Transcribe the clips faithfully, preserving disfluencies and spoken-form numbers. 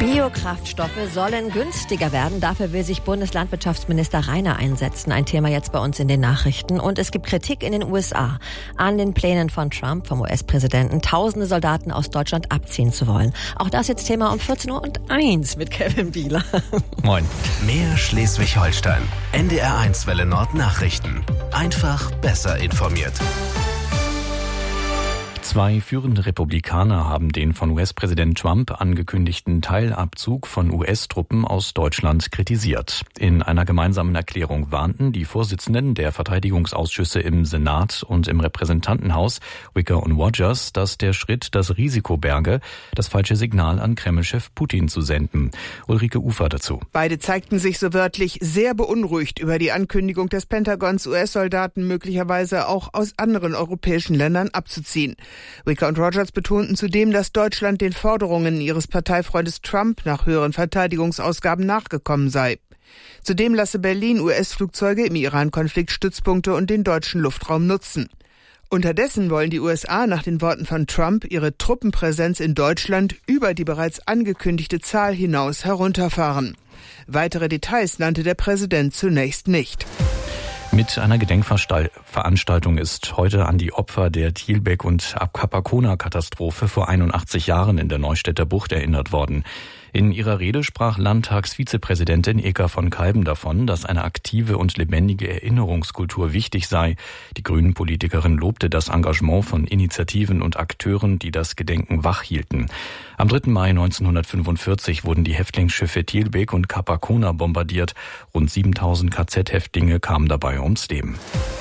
Biokraftstoffe sollen günstiger werden. Dafür will sich Bundeslandwirtschaftsminister Rainer einsetzen. Ein Thema jetzt bei uns in den Nachrichten. Und es gibt Kritik in den U S A an den Plänen von Trump, vom U S-Präsidenten, tausende Soldaten aus Deutschland abziehen zu wollen. Auch das jetzt Thema um vierzehn Uhr und eins mit Kevin Bieler. Moin. Mehr Schleswig-Holstein. N D R eins Welle Nord Nachrichten. Einfach besser informiert. Zwei führende Republikaner haben den von U S-Präsident Trump angekündigten Teilabzug von U S-Truppen aus Deutschland kritisiert. In einer gemeinsamen Erklärung warnten die Vorsitzenden der Verteidigungsausschüsse im Senat und im Repräsentantenhaus, Wicker und Rogers, dass der Schritt das Risiko berge, das falsche Signal an Kreml-Chef Putin zu senden. Ulrike Ufer dazu. Beide zeigten sich so wörtlich sehr beunruhigt über die Ankündigung des Pentagons, U S-Soldaten möglicherweise auch aus anderen europäischen Ländern abzuziehen. Wicker und Rogers betonten zudem, dass Deutschland den Forderungen ihres Parteifreundes Trump nach höheren Verteidigungsausgaben nachgekommen sei. Zudem lasse Berlin U S-Flugzeuge im Iran-Konflikt Stützpunkte und den deutschen Luftraum nutzen. Unterdessen wollen die U S A nach den Worten von Trump ihre Truppenpräsenz in Deutschland über die bereits angekündigte Zahl hinaus herunterfahren. Weitere Details nannte der Präsident zunächst nicht. Mit einer Gedenkveranstaltung ist heute an die Opfer der Thielbeck- und Capacona-Katastrophe vor einundachtzig Jahren in der Neustädter Bucht erinnert worden. In ihrer Rede sprach Landtagsvizepräsidentin Eka von Kalben davon, dass eine aktive und lebendige Erinnerungskultur wichtig sei. Die Grünen-Politikerin lobte das Engagement von Initiativen und Akteuren, die das Gedenken wachhielten. Am dritten Mai neunzehnhundertfünfundvierzig wurden die Häftlingsschiffe Thielbeck und Capacona bombardiert. Rund siebentausend K Z-Häftlinge kamen dabei ums Leben.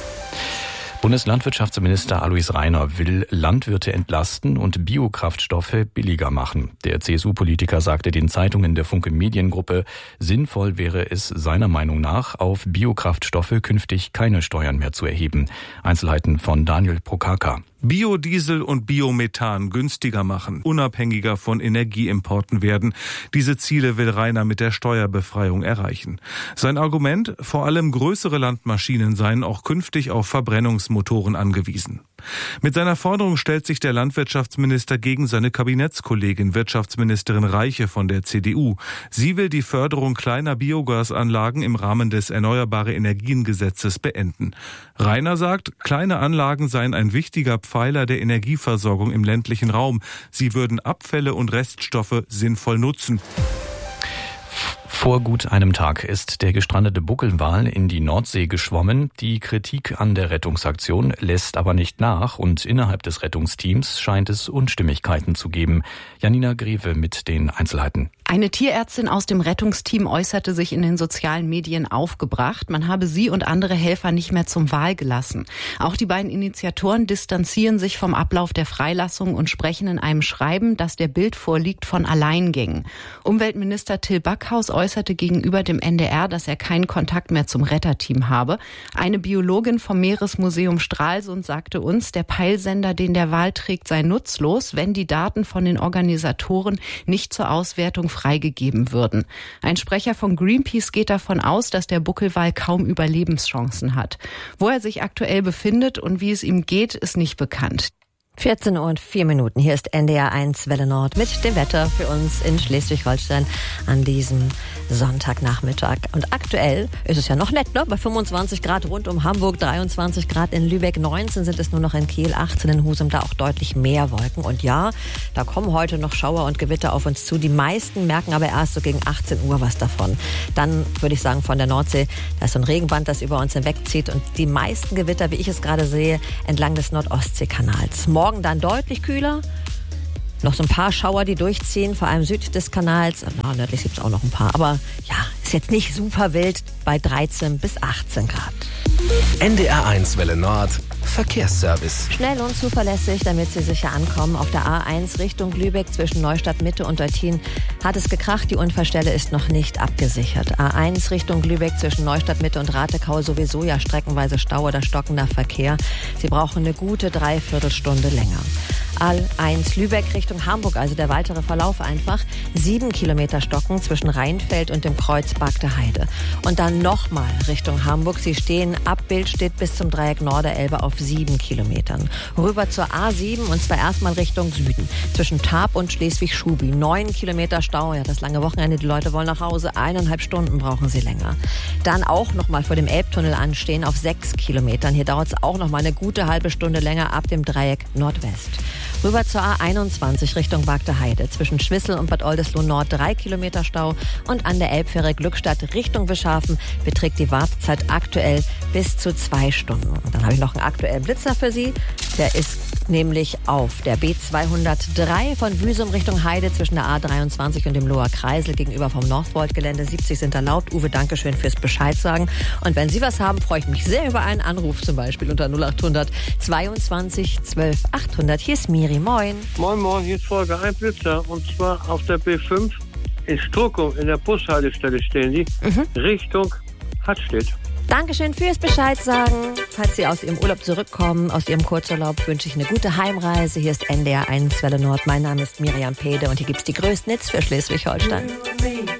Bundeslandwirtschaftsminister Alois Rainer will Landwirte entlasten und Biokraftstoffe billiger machen. Der C S U-Politiker sagte den Zeitungen der Funke Mediengruppe, sinnvoll wäre es seiner Meinung nach, auf Biokraftstoffe künftig keine Steuern mehr zu erheben. Einzelheiten von Daniel Prokaka. Biodiesel und Biomethan günstiger machen, unabhängiger von Energieimporten werden. Diese Ziele will Rainer mit der Steuerbefreiung erreichen. Sein Argument, vor allem größere Landmaschinen seien auch künftig auf Verbrennungsmotoren angewiesen. Mit seiner Forderung stellt sich der Landwirtschaftsminister gegen seine Kabinettskollegin Wirtschaftsministerin Reiche von der C D U. Sie will die Förderung kleiner Biogasanlagen im Rahmen des Erneuerbare Energien Gesetzes beenden. Rainer sagt, kleine Anlagen seien ein wichtiger Pfeiler der Energieversorgung im ländlichen Raum. Sie würden Abfälle und Reststoffe sinnvoll nutzen. Vor gut einem Tag ist der gestrandete Buckelwal in die Nordsee geschwommen. Die Kritik an der Rettungsaktion lässt aber nicht nach und innerhalb des Rettungsteams scheint es Unstimmigkeiten zu geben. Janina Greve mit den Einzelheiten. Eine Tierärztin aus dem Rettungsteam äußerte sich in den sozialen Medien aufgebracht. Man habe sie und andere Helfer nicht mehr zum Wal gelassen. Auch die beiden Initiatoren distanzieren sich vom Ablauf der Freilassung und sprechen in einem Schreiben, dass der Bild vorliegt, von Alleingängen. Umweltminister Till Backhaus äußerte gegenüber dem N D R, dass er keinen Kontakt mehr zum Retterteam habe. Eine Biologin vom Meeresmuseum Stralsund sagte uns, der Peilsender, den der Wal trägt, sei nutzlos, wenn die Daten von den Organisatoren nicht zur Auswertung freigegeben würden. Ein Sprecher von Greenpeace geht davon aus, dass der Buckelwal kaum Überlebenschancen hat. Wo er sich aktuell befindet und wie es ihm geht, ist nicht bekannt. vierzehn Uhr und vier Minuten. Hier ist N D R eins Welle Nord mit dem Wetter für uns in Schleswig-Holstein an diesem Sonntagnachmittag. Und aktuell ist es ja noch nett, ne? Bei fünfundzwanzig Grad rund um Hamburg, dreiundzwanzig Grad in Lübeck, neunzehn sind es nur noch in Kiel, achtzehn in Husum, da auch deutlich mehr Wolken. Und ja, da kommen heute noch Schauer und Gewitter auf uns zu. Die meisten merken aber erst so gegen achtzehn Uhr was davon. Dann würde ich sagen, von der Nordsee, da ist so ein Regenband, das über uns hinwegzieht. Und die meisten Gewitter, wie ich es gerade sehe, entlang des Nordostseekanals. Morgen dann deutlich kühler. Noch so ein paar Schauer, die durchziehen, vor allem süd des Kanals. Na, nördlich gibt es auch noch ein paar. Aber ja, ist jetzt nicht super wild bei dreizehn bis achtzehn Grad. N D R eins Welle Nord Verkehrsservice. Schnell und zuverlässig, damit Sie sicher ankommen. Auf der A eins Richtung Lübeck zwischen Neustadt Mitte und Eutin hat es gekracht. Die Unfallstelle ist noch nicht abgesichert. A eins Richtung Lübeck zwischen Neustadt Mitte und Ratekau sowieso ja streckenweise Stau oder stockender Verkehr. Sie brauchen eine gute Dreiviertelstunde länger. A eins Lübeck Richtung Hamburg, also der weitere Verlauf einfach. Sieben Kilometer Stocken zwischen Rheinfeld und dem Kreuz Bagde Heide. Und dann nochmal Richtung Hamburg. Sie stehen ab Billstedt bis zum Dreieck Norderelbe auf sieben Kilometern. Rüber zur A sieben und zwar erstmal Richtung Süden. Zwischen Tarp und Schleswig-Schubi. Neun Kilometer Stocken Stau. Ja, das lange Wochenende, die Leute wollen nach Hause. Eineinhalb Stunden brauchen sie länger. Dann auch noch mal vor dem Elbtunnel anstehen auf sechs Kilometern. Hier dauert es auch noch mal eine gute halbe Stunde länger ab dem Dreieck Nordwest. Rüber zur A einundzwanzig Richtung Bagde Heide. Zwischen Schwissel und Bad Oldesloe Nord drei Kilometer Stau. Und an der Elbfähre Glückstadt Richtung Wischhafen beträgt die Wartezeit aktuell bis zu zwei Stunden. Und dann habe ich noch einen aktuellen Blitzer für Sie. Der ist nämlich auf der B zweihundertdrei von Büsum Richtung Heide zwischen der A dreiundzwanzig und dem Loher Kreisel gegenüber vom Northvolt-Gelände. siebzig sind erlaubt. Uwe, danke schön fürs Bescheid sagen. Und wenn Sie was haben, freue ich mich sehr über einen Anruf, zum Beispiel unter null achthundert zweiundzwanzig zwölf achthundert. Hier ist Miri. Moin. Moin, moin. Hier ist Folge ein Blitzer. Und zwar auf der B fünf in Struckum in der Bushaltestelle stehen die. Mhm. Richtung Hattstedt. Dankeschön fürs Bescheid sagen. Falls Sie aus Ihrem Urlaub zurückkommen, aus Ihrem Kurzurlaub, wünsche ich eine gute Heimreise. Hier ist N D R eins Welle Nord. Mein Name ist Miriam Pede und hier gibt's die größten Hits für Schleswig-Holstein.